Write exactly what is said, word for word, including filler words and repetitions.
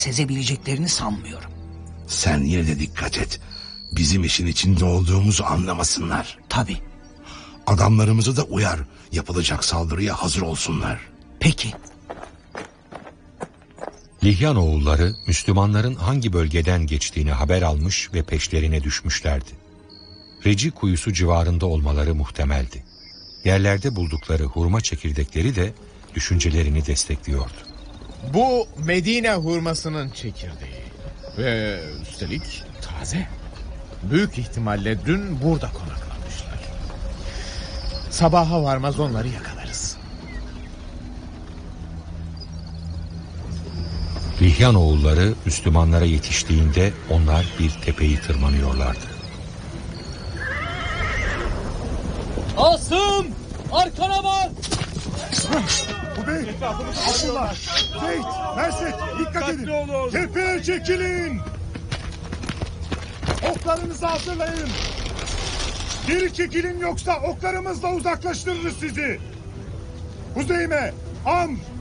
sezebileceklerini sanmıyorum. Sen yine de dikkat et. Bizim işin içinde olduğumuzu anlamasınlar. Tabii. Adamlarımızı da uyar. Yapılacak saldırıya hazır olsunlar. Peki. Lihyan oğulları Müslümanların hangi bölgeden geçtiğini haber almış ve peşlerine düşmüşlerdi. Reci kuyusu civarında olmaları muhtemeldi. Yerlerde buldukları hurma çekirdekleri de düşüncelerini destekliyordu. Bu Medine hurmasının çekirdeği. Ve üstelik taze. Büyük ihtimalle dün burada konaklamışlar. Sabaha varmaz onları yakalarız. Lihyan oğulları Müslümanlara yetiştiğinde onlar bir tepeyi tırmanıyorlardı. Asım! Arkana bak! Kubey, Abdullah, Zeyd, Merset, dikkat edin. Tepeye çekilin. Oklarınızı hazırlayın. Geri çekilin yoksa oklarımızla uzaklaştırırız sizi. Huzeyme, Amr,